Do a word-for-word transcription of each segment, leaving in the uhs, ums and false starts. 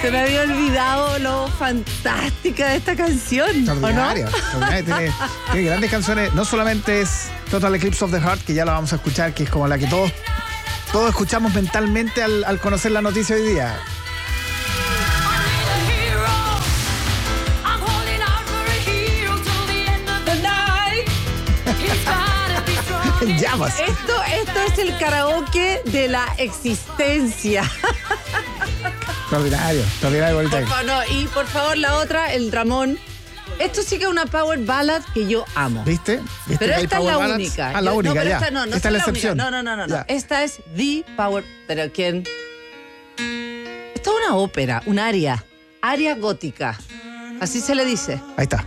Se me había olvidado lo fantástica de esta canción. Extraordinaria, ¿o no? extraordinaria. Tiene, tiene grandes canciones. No solamente es Total Eclipse of the Heart, que ya la vamos a escuchar, que es como la que todos, todos escuchamos mentalmente al, al conocer la noticia hoy día. Llamas. Esto, esto es el karaoke de la existencia. Extraordinario, extraordinario. Por favor, no, y por favor la otra, el Ramón. Esto sí que es una power ballad que yo amo. ¿Viste? ¿Viste? Pero que hay esta es power la ballads? única. Ah, la Yo- única, no, pero ya. esta no, no esta es la única. excepción. No, no, no, no, no. Ya. Esta es the power. Pero ¿quién? Esto es una ópera, un aria. Aria gótica. Así se le dice. Ahí está.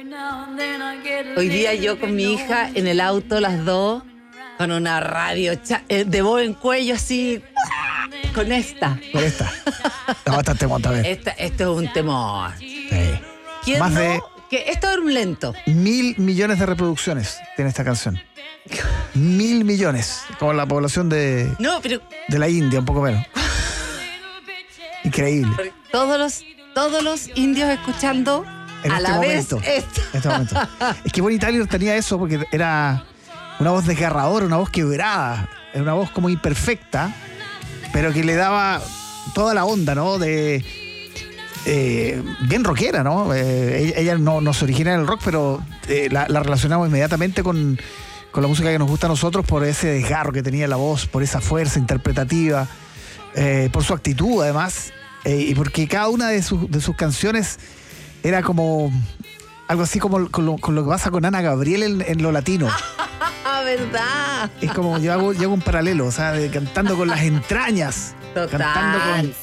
Hoy día yo con mi hija en el auto, las dos, con una radio cha- eh, de voz en cuello así, con esta. Por esta. No, bastante monta, a ver. Esta, esto es un temor. Sí. ¿Quién Más no? de Que esto es un lento. mil millones de reproducciones tiene esta canción. Mil millones. Como la población de, No, pero de la India, un poco menos. Increíble. todos los, todos los indios escuchando En a este la momento. vez esto. En este momento. Es que Bonnie Tyler tenía eso porque era una voz desgarradora, una voz quebrada, era una voz como imperfecta, pero que le daba toda la onda, ¿no? De eh, bien rockera, ¿no? Eh, ella ella no, no se origina en el rock, pero eh, la, la relacionamos inmediatamente con, con la música que nos gusta a nosotros por ese desgarro que tenía la voz, por esa fuerza interpretativa, eh, por su actitud además, eh, y porque cada una de sus, de sus canciones era como algo así como con lo, con lo que pasa con Ana Gabriel en, en lo latino. Ah, verdad. Es como yo hago, yo hago un paralelo, o sea, de cantando con las entrañas. Total. Cantando con...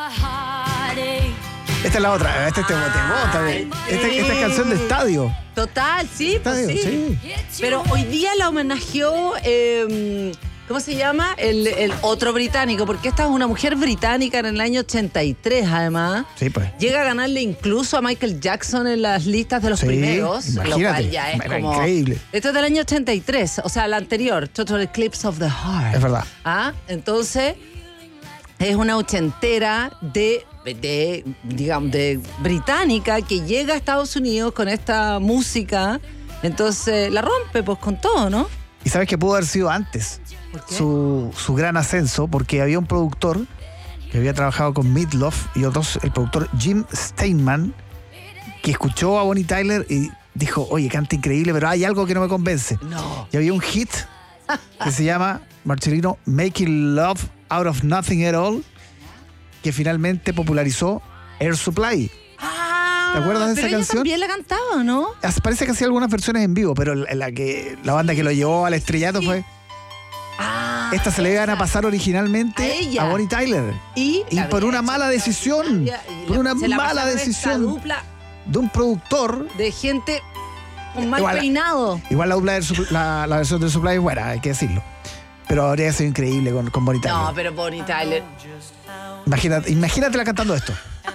Esta es la otra, esta es Temota. Esta, esta es canción de estadio. Total, sí, pues Estadio, sí. sí. Pero hoy día la homenajeó, eh, ¿cómo se llama? El, el otro británico, porque esta es una mujer británica en el año ochenta y tres, además. Sí, pues. Llega a ganarle incluso a Michael Jackson en las listas de los Sí, primeros, lo imagínate, cual ya es era como... increíble. Esto es del año ochenta y tres, o sea, la anterior, Total Eclipse of the Heart. Es verdad. Ah, entonces es una ochentera de, de, digamos, de británica que llega a Estados Unidos con esta música, entonces la rompe pues con todo, ¿no? Y sabes que pudo haber sido antes ¿Por qué? su, su gran ascenso, porque había un productor que había trabajado con Meatloaf y otros, el productor Jim Steinman, que escuchó a Bonnie Tyler y dijo, oye, canta increíble, pero hay algo que no me convence. No. Y había un hit que se llama, Marcelino, Making Love Out of Nothing at All, que finalmente popularizó Air Supply. Ah, ¿Te acuerdas de pero esa ella canción? también la cantaba, ¿no? As- Parece que hacía algunas versiones en vivo, pero la, la que, la banda que lo llevó al estrellato fue... Ah, Esta se le iban a esa. pasar originalmente A ella. a Bonnie Tyler. Y, Y la por había una hecho mala decisión, ella, y por la- una se la mala pasaron esta decisión dupla de un productor. de gente con mal Igual- peinado. Igual la, dupla del Supl- la, la versión del Supply es buena, hay que decirlo. Pero habría sido increíble con, con Bonnie Tyler. No, pero Bonnie Tyler. Imagínate, imagínatela cantando esto.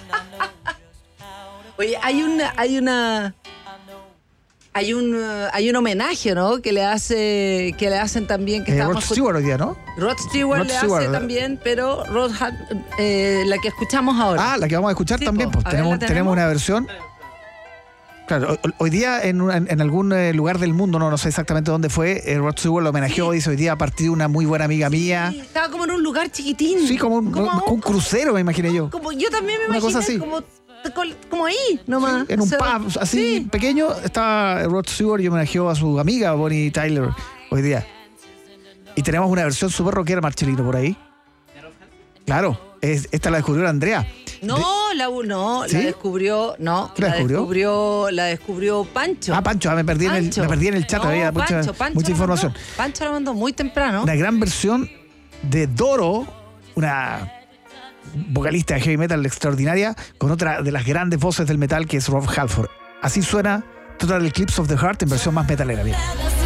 Oye, hay una, hay una, hay un, uh, hay un homenaje, ¿no? Que le hace, que le hacen también, que Eh, estábamos Rod escuch- Stewart hoy día, ¿no? Rod Stewart Rod le Stewart, hace ¿verdad? también, pero Rod Hud- eh, la que escuchamos ahora. Ah, la que vamos a escuchar Sí, también. po. Pues A ver, tenemos, ¿la tenemos? tenemos una versión. Claro, hoy, hoy día en, una- en algún eh, lugar del mundo, no, no sé exactamente dónde fue, eh, Rod Stewart lo homenajeó, dice hoy día a partir de una muy buena amiga mía. Sí, estaba como en un lugar chiquitín. Sí, como un, como, como un crucero, me imaginé yo. como- yo también me Una imaginé cosa así. como, como ahí, nomás. En un O sea, pub así sí. pequeño estaba Rod Stewart y homenajeó a su amiga Bonnie Tyler hoy día. Y tenemos una versión súper rockera, Marcelino, por ahí. Claro, es- esta la descubrió Andrea. No, la no, ¿Sí? la descubrió, no, ¿La la descubrió? descubrió, la descubrió Pancho. Ah, Pancho, ah, me perdí, En, el, Pancho. me perdí en el chat, No, había mucha, Pancho, Pancho mucha la información. mandó. Pancho la mandó muy temprano. Una gran versión de Doro, una vocalista de heavy metal extraordinaria, con otra de las grandes voces del metal que es Rob Halford. Así suena Total Eclipse of the Heart en versión más metalera. Bien.